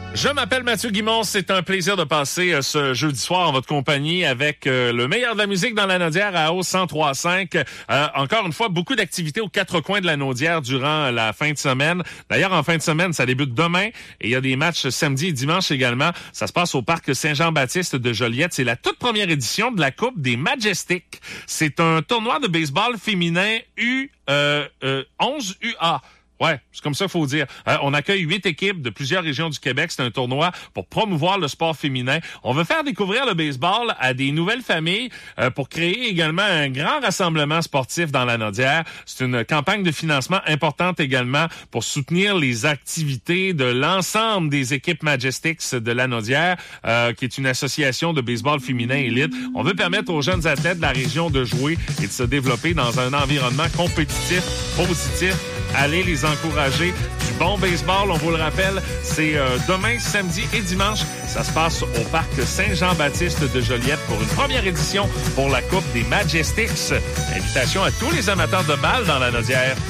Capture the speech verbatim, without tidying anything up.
Je m'appelle Mathieu Guimond. C'est un plaisir de passer euh, ce jeudi soir en votre compagnie avec euh, le meilleur de la musique dans la Naudière à O cent trois cinq. Euh, encore une fois, beaucoup d'activités aux quatre coins de la Naudière durant la fin de semaine. D'ailleurs, en fin de semaine, ça débute demain et il y a des matchs samedi et dimanche également. Ça se passe au parc Saint-Jean-Baptiste de Joliette. C'est la toute première édition de la Coupe des Majestics. C'est un tournoi de baseball féminin U euh, euh, onze U A. Ouais, c'est comme ça qu'il faut dire. Euh, on accueille huit équipes de plusieurs régions du Québec. C'est un tournoi pour promouvoir le sport féminin. On veut faire découvrir le baseball à des nouvelles familles euh, pour créer également un grand rassemblement sportif dans la Naudière. C'est une campagne de financement importante également pour soutenir les activités de l'ensemble des équipes Majestics de la Naudière, euh, qui est une association de baseball féminin élite. On veut permettre aux jeunes athlètes de la région de jouer et de se développer dans un environnement compétitif, positif. Allez les encourager. Du bon baseball, on vous le rappelle, c'est euh, demain, samedi et dimanche. Ça se passe au parc Saint-Jean-Baptiste de Joliette pour une première édition pour la Coupe des Majestics. Invitation à tous les amateurs de balles dans la Naudière.